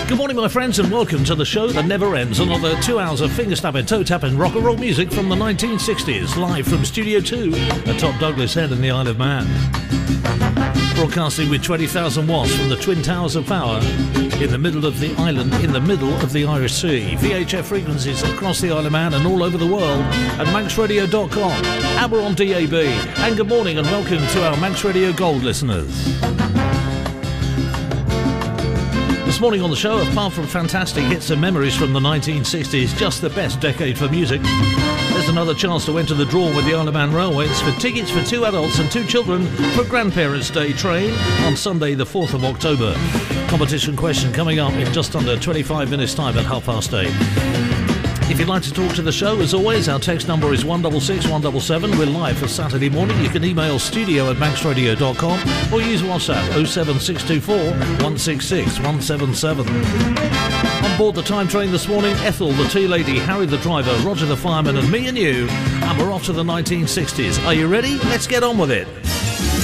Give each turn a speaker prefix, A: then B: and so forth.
A: Good morning, my friends, and welcome to the show that never ends. Another 2 hours of finger-snapping, toe-tapping rock and roll music from the 1960s, live from Studio 2 atop Douglas Head in the Isle of Man. Broadcasting with 20,000 watts from the Twin Towers of Power in the middle of the island, in the middle of the Irish Sea. VHF frequencies across the Isle of Man and all over the world at manxradio.com. And we're on DAB. And good morning and welcome to our Manx Radio Gold listeners. This morning on the show, apart from fantastic hits and memories from the 1960s, just the best decade for music, there's another chance to enter the draw with the Isle of Man Railways for tickets for 2 adults and 2 children for Grandparents' Day train on Sunday the 4th of October. Competition question coming up in just under 25 minutes time at 8:30. If you'd like to talk to the show, as always, our text number is 166 177. We're live for Saturday morning. You can email studio@manxradio.com or use WhatsApp 07624 166 177. On board the time train this morning, Ethel the tea lady, Harry the driver, Roger the fireman and me and you. And we're off to the 1960s. Are you ready? Let's get on with it.